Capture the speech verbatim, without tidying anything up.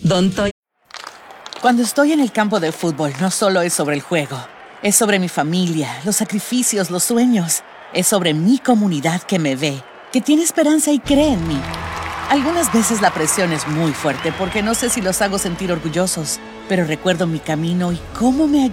Don Toy. Cuando estoy en el campo de fútbol, no solo es sobre el juego. Es sobre mi familia, los sacrificios, los sueños. Es sobre mi comunidad que me ve, que tiene esperanza y cree en mí. Algunas veces la presión es muy fuerte porque no sé si los hago sentir orgullosos, pero recuerdo mi camino y cómo me ayudó.